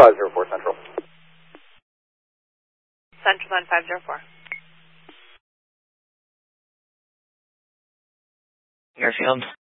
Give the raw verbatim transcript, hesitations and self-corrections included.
five zero four Central. Central nine five zero four. Airfield.